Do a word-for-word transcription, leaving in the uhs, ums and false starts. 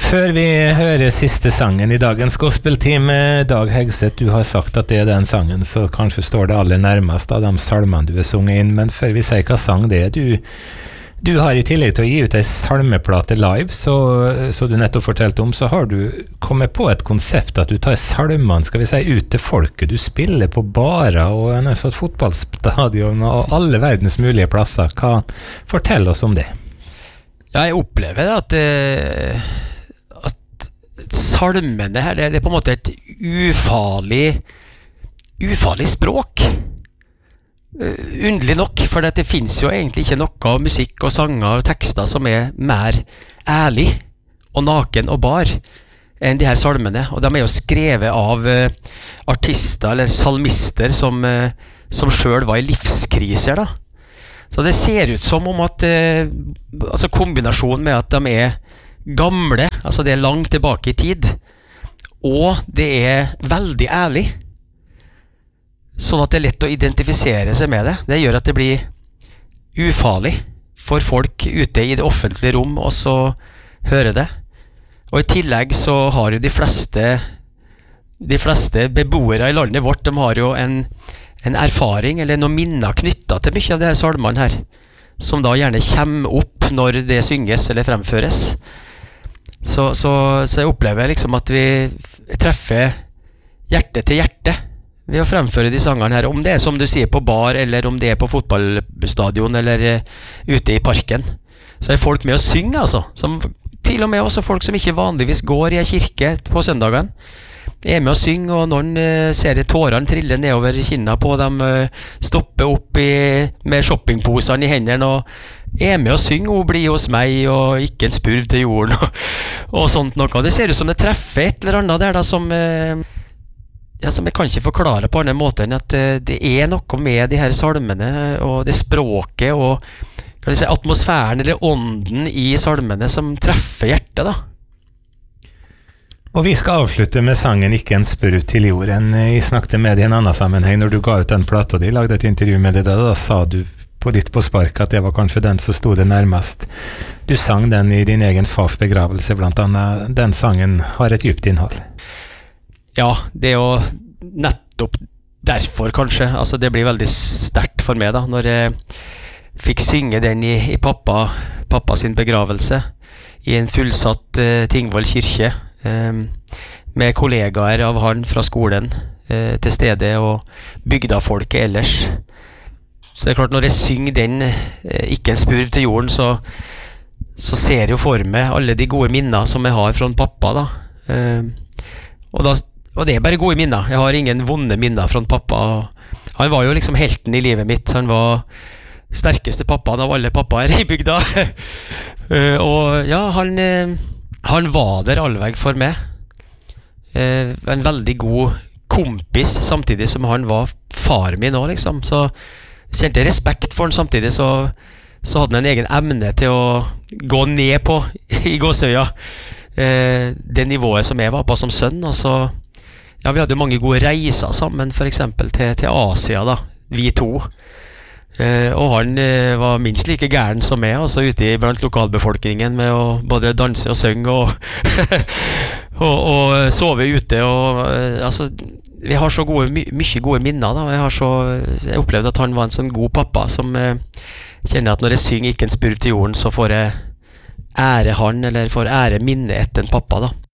Før vi hører siste sangen i dagens gospeltime, Dag Hegseth, du har sagt at det er den sangen, så kanskje står det aller nærmest av de salmene du har sunget inn, men før vi sier hva sang det er, du, du har i tillegg til å gi ut en salmeplate live, så, så du nettopp fortalte om, så har du kommet på et konsept at du tar salmene, skal vi si, ut til folket. Du spiller på barer og en sånn fotballstadion og alle verdens mulige plasser. Hva, fortell oss om det. Ja, jeg opplever at, uh, at salmene her, det er på en måte et ufarlig, ufarlig språk. Uh, underlig nok, for det finnes jo egentlig ikke noe musikk og sanger og tekster som er mer ærlig og naken og bar enn de her salmene. Og de er jo skrevet av uh, artister eller salmister som, uh, som selv var i livskriser da. Så det ser ut som om at eh, altså kombinasjonen med at de er gamle, altså det er langt tilbake i tid, og det er veldig ærlig, sånn at det er lett å identifisere seg med det. Det gjør at det blir ufarlig for folk ute i det offentlige rom og så høre det. Og i tillegg så har jo de fleste, de fleste beboere i landet vårt, de har jo en en erfaring eller noen minner knyttet til mye av de her salmene her, som da gjerne kommer opp når det synges eller fremføres. Så, så, så jeg opplever liksom at vi treffer hjerte til hjerte ved å fremføre de sangene her, om det er som du sier på bar, eller om det er på fotballstadion, eller uh, ute i parken. Så er folk med å synge, altså, som til og med også folk som ikke vanligvis går i en kirke på søndagen, er med å synge, og noen uh, ser tårene trille nedover kinna på dem, uh, stopper opp i, med shoppingposene i hendene, og er med å synge «O bli hos meg», og «Ikke en spurv til jorden», og, og sånt noe. Det ser ut som det treffer et eller annet der da, som, uh, ja, som jeg kan ikke forklare på annen måte enn at uh, det er noe med de her salmene, og det språket, og kan jeg si, atmosfæren eller ånden i salmene som treffer hjertet da. Og vi skal avslutte med sangen «Ikke en spurv til jorden». Jeg snakket med deg i en annen sammenheng når du ga ut den plata di, lagde et intervju med deg da, da sa du på ditt på spark at det var kanskje den som stod det nærmest. Du sang den i din egen fars begravelse, blant annet. Den sangen har et dypt innhold. Ja, det er jo nettopp derfor kanskje, altså det blir veldig sterkt for meg da, når jeg fikk synge den i, i pappa, pappa sin begravelse, i en fullsatt uh, Tingvoll kirke, Um, med kollegaer av han fra skolen uh, til stede og bygdafolket ellers. Så det er klart, når jeg synger den uh, «Ikke en spurv til jorden», så, så ser jeg jo for meg alle de gode minner som jeg har fra pappa da. Uh, og da og det er bare gode minner, jeg har ingen vonde minner fra pappa. Han var jo liksom helten i livet mitt, han var sterkeste pappaen av alle pappaer i bygda. uh, og ja, han uh, Han var der allveg for meg. Eh, en veldig god kompis, samtidig som han var far min også, liksom. Så kjente jeg respekt for han, samtidig så, så hadde han en egen emne til å gå ned på i gåsøya. Eh, det nivået som jeg var på som sønn. Altså, ja, vi hadde jo mange gode reiser sammen, for eksempel til, til Asia da, vi to. Uh, og han uh, var minst like gæren som meg, altså ute blant lokalbefolkningen med å både danse og synge og, og, og sove ute og uh, altså, vi har så gode, my mye gode minner da, jeg har så, jeg opplevde at han var en sånn god pappa som uh, kjenner at når jeg synger «Ikke en spurv til jorden», så får jeg ære han, eller får ære minne etter en pappa da.